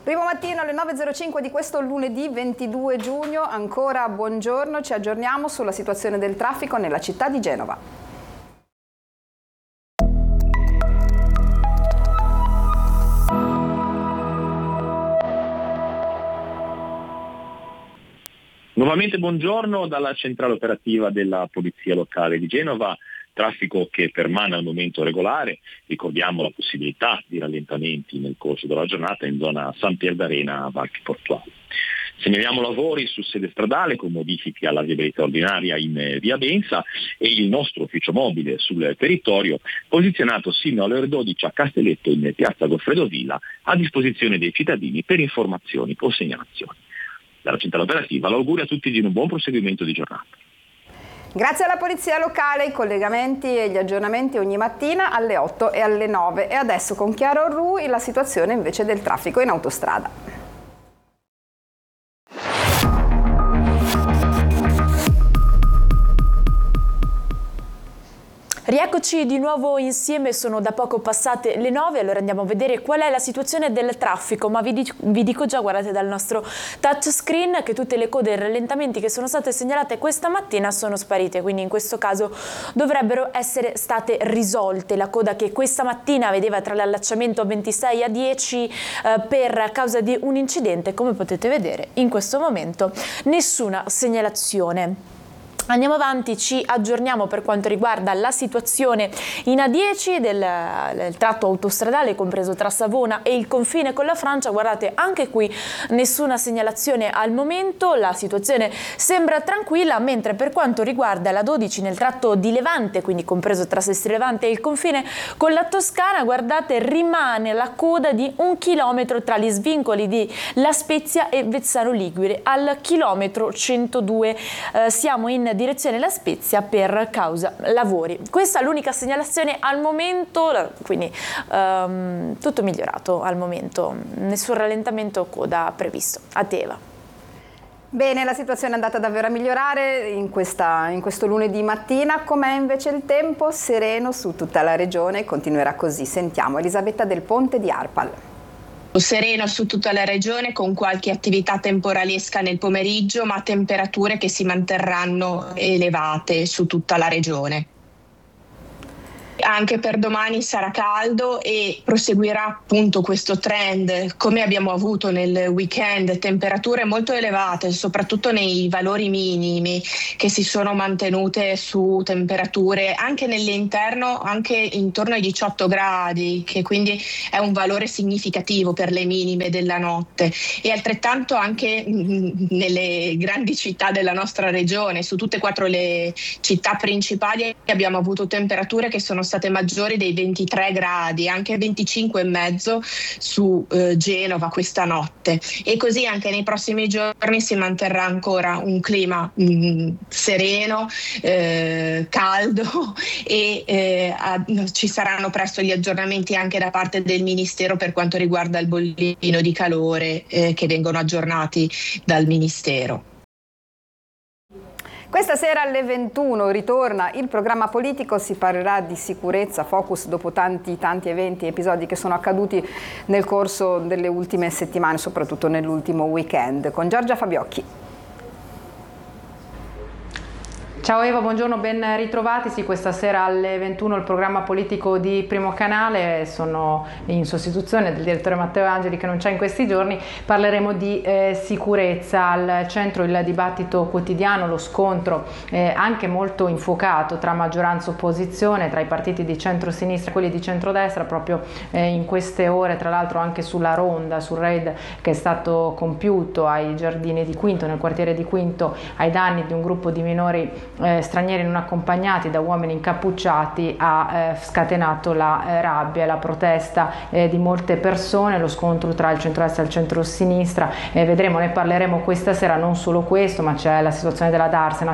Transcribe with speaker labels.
Speaker 1: Primo mattino alle 9.05 di questo lunedì 22 giugno, ancora buongiorno, ci aggiorniamo sulla situazione del traffico nella città di Genova.
Speaker 2: Nuovamente buongiorno dalla centrale operativa della Polizia Locale di Genova. Traffico che permane al momento regolare, ricordiamo la possibilità di rallentamenti nel corso della giornata in zona San Pier d'Arena, Varchi Portuali. Segnaliamo lavori su sede stradale con modifiche alla viabilità ordinaria in via Bensa e il nostro ufficio mobile sul territorio, posizionato sino alle ore 12 a Castelletto in piazza Goffredo Villa, a disposizione dei cittadini per informazioni o segnalazioni. Dalla centrale operativa l'augurio a tutti di un buon proseguimento di giornata.
Speaker 1: Grazie alla Polizia Locale, i collegamenti e gli aggiornamenti ogni mattina alle 8 e alle 9. E adesso con Chiara Orrui la situazione invece del traffico in autostrada.
Speaker 3: Rieccoci di nuovo insieme, sono da poco passate le 9, allora andiamo a vedere qual è la situazione del traffico, ma vi dico già, guardate dal nostro touchscreen, che tutte le code e rallentamenti che sono state segnalate questa mattina sono sparite, quindi in questo caso dovrebbero essere state risolte. La coda che questa mattina vedeva tra l'allacciamento 26 a 10 per causa di un incidente, come potete vedere in questo momento nessuna segnalazione. Andiamo avanti, ci aggiorniamo per quanto riguarda la situazione in A10 del tratto autostradale compreso tra Savona e il confine con la Francia. Guardate, anche qui nessuna segnalazione al momento, la situazione sembra tranquilla, mentre per quanto riguarda la 12 nel tratto di Levante, quindi compreso tra Sestri Levante e il confine con la Toscana, guardate, rimane la coda di 1 chilometro tra gli svincoli di La Spezia e Vezzano Ligure al chilometro 102. Siamo in direzione La Spezia per causa lavori. Questa è l'unica segnalazione al momento, quindi tutto migliorato al momento, nessun rallentamento o coda previsto. A Teva.
Speaker 1: Bene, la situazione è andata davvero a migliorare in questo lunedì mattina. Com'è invece il tempo? Sereno su tutta la regione, continuerà così. Sentiamo Elisabetta Del Ponte di ARPAL.
Speaker 4: Sereno su tutta la regione con qualche attività temporalesca nel pomeriggio, ma temperature che si manterranno elevate su tutta la regione. Anche per domani sarà caldo e proseguirà appunto questo trend come abbiamo avuto nel weekend, temperature molto elevate soprattutto nei valori minimi che si sono mantenute su temperature anche nell'interno anche intorno ai 18 gradi, che quindi è un valore significativo per le minime della notte, e altrettanto anche nelle grandi città della nostra regione. Su tutte e 4 le città principali abbiamo avuto temperature che sono state maggiori dei 23 gradi, anche 25,5 su Genova questa notte, e così anche nei prossimi giorni si manterrà ancora un clima sereno, caldo e ci saranno presto gli aggiornamenti anche da parte del Ministero per quanto riguarda il bollino di calore che vengono aggiornati dal Ministero.
Speaker 1: Questa sera alle 21 ritorna il programma politico, si parlerà di sicurezza, focus dopo tanti eventi e episodi che sono accaduti nel corso delle ultime settimane, soprattutto nell'ultimo weekend, con Giorgia Fabiocchi.
Speaker 5: Ciao Eva, buongiorno, ben ritrovati. Sì, questa sera alle 21 il programma politico di Primo Canale, sono in sostituzione del direttore Matteo Angeli che non c'è in questi giorni. Parleremo di sicurezza, al centro il dibattito quotidiano, lo scontro anche molto infuocato tra maggioranza e opposizione, tra i partiti di centro-sinistra e quelli di centrodestra, proprio in queste ore, tra l'altro anche sulla ronda, sul raid che è stato compiuto ai giardini di Quinto, nel quartiere di Quinto, ai danni di un gruppo di minori stranieri non accompagnati da uomini incappucciati, ha scatenato la rabbia e la protesta di molte persone, lo scontro tra il centro-destra e il centro-sinistra. Vedremo, ne parleremo questa sera, non solo questo, ma c'è la situazione della Darsena,